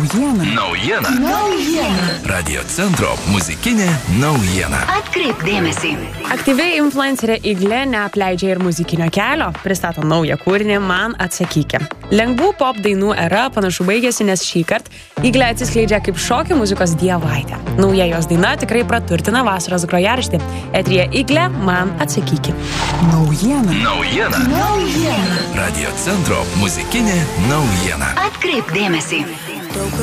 Naujiena. Radio centro muzikinė naujiena. Atkreipk dėmesį. Aktyviai influencerė Iglė neapleidžia ir muzikinio kelio. Pristato naują kūrinį Man atsakykė. Lengvų pop dainų era panašu baigėsi, nes šįkart Iglė atsiskleidžia kaip šokių muzikos dievaitė. Nauja jos daina tikrai praturtina vasaros grojaraštį. Eteryje Iglė Man atsakykė. Naujiena. Radio centro muzikinė naujiena. Atkreipk dėmesį. Daug